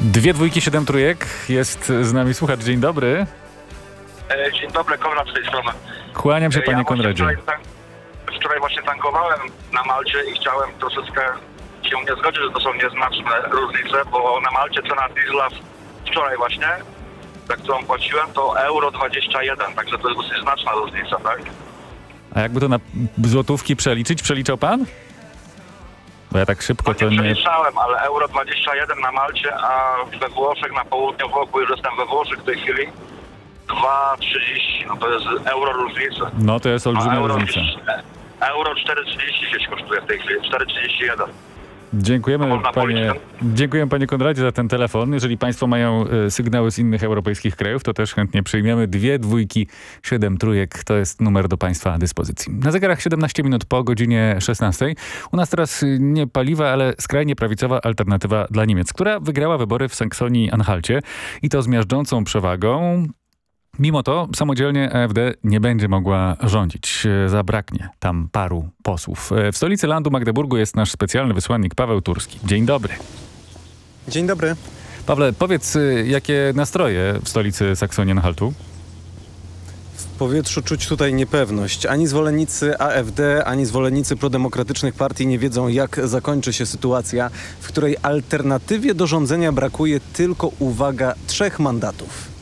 Dwie dwójki, 7 trójek. Jest z nami słuchacz. Dzień dobry. Dzień dobry, Konrad z tej strony. Kłaniam się, panie Konradzie. Wczoraj właśnie tankowałem na Malcie i chciałem troszeczkę się nie zgodzić, że to są nieznaczne różnice, bo na Malcie cena diesla wczoraj właśnie, za którą płaciłem, to euro 21, także to jest dosyć znaczna różnica, tak? A jakby to na złotówki przeliczyć? Przeliczał pan? Bo ja tak szybko No to nie nie... przeliczałem, ale euro 21 na Malcie, a we Włoszech, na południu wokół, już jestem we Włoszech w tej chwili, 2,30, no to jest euro różnica. No to jest olbrzymia różnica. Euro 4,30 gdzieś kosztuje w tej chwili, 4,31. Dziękujemy panie Konradzie za ten telefon. Jeżeli państwo mają sygnały z innych europejskich krajów, to też chętnie przyjmiemy. Dwie dwójki, 7 trójek. To jest numer do państwa dyspozycji. Na zegarach 17 minut po godzinie 16. U nas teraz nie paliwa, ale skrajnie prawicowa alternatywa dla Niemiec, która wygrała wybory w Saksonii-Anhalcie i to z miażdżącą przewagą. Mimo to samodzielnie AfD nie będzie mogła rządzić. Zabraknie tam paru posłów. W stolicy landu Magdeburgu jest nasz specjalny wysłannik Paweł Turski. Dzień dobry. Dzień dobry. Pawle, powiedz, jakie nastroje w stolicy Saksonii-Anhaltu? W powietrzu czuć tutaj niepewność. Ani zwolennicy AfD, ani zwolennicy prodemokratycznych partii nie wiedzą, jak zakończy się sytuacja, w której alternatywie do rządzenia brakuje tylko, uwaga, 3 mandatów.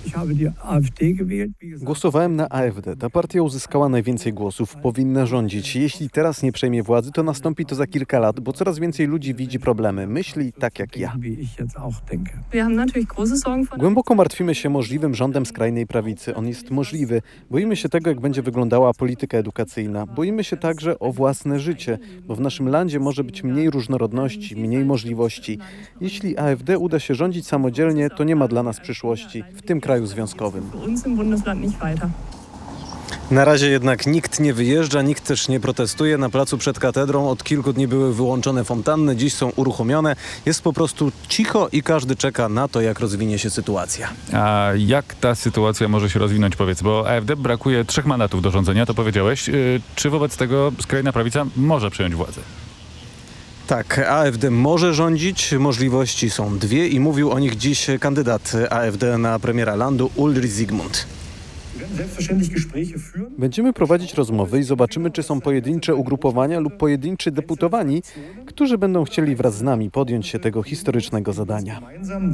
Głosowałem na AfD. Ta partia uzyskała najwięcej głosów, powinna rządzić. Jeśli teraz nie przejmie władzy, to nastąpi to za kilka lat, bo coraz więcej ludzi widzi problemy. Myśli tak jak ja. Głęboko martwimy się możliwym rządem skrajnej prawicy. On jest możliwy. Boimy się tego, jak będzie wyglądała polityka edukacyjna. Boimy się także o własne życie, bo w naszym landzie może być mniej różnorodności, mniej możliwości. Jeśli AfD uda się rządzić samodzielnie, to nie ma dla nas przyszłości w tym kraju związkowym. Na razie jednak nikt nie wyjeżdża, nikt też nie protestuje. Na placu przed katedrą od kilku dni były wyłączone fontanny, dziś są uruchomione. Jest po prostu cicho i każdy czeka na to, jak rozwinie się sytuacja. A jak ta sytuacja może się rozwinąć, powiedz? Bo AfD brakuje 3 mandatów do rządzenia, to powiedziałeś. Czy wobec tego skrajna prawica może przejąć władzę? Tak, AfD może rządzić, możliwości są 2 i mówił o nich dziś kandydat AfD na premiera landu Ulrich Zygmunt. Będziemy prowadzić rozmowy i zobaczymy, czy są pojedyncze ugrupowania lub pojedynczy deputowani, którzy będą chcieli wraz z nami podjąć się tego historycznego zadania.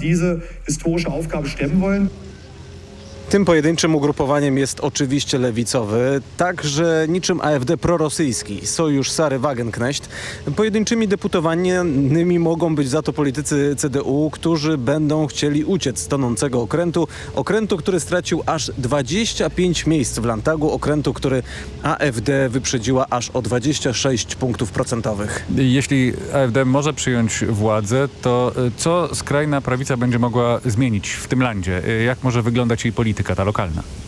Tym pojedynczym ugrupowaniem jest oczywiście lewicowy, także niczym AfD prorosyjski, Sojusz Sary Wagenknecht. Pojedynczymi deputowanymi mogą być za to politycy CDU, którzy będą chcieli uciec z tonącego okrętu, który stracił aż 25 miejsc w Landtagu, okrętu, który AfD wyprzedziła aż o 26 punktów procentowych. Jeśli AfD może przyjąć władzę, to co skrajna prawica będzie mogła zmienić w tym landzie? Jak może wyglądać jej polityka ta lokalna?